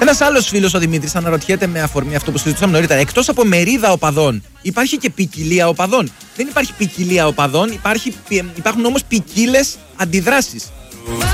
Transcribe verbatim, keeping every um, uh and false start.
Ένας άλλος φίλος, ο Δημήτρης, αναρωτιέται με αφορμή αυτό που συζητούσαμε νωρίτερα. Εκτός από μερίδα οπαδών, υπάρχει και ποικιλία οπαδών? Δεν υπάρχει ποικιλία οπαδών, υπάρχει, υπάρχουν όμως ποικίλες αντιδράσεις.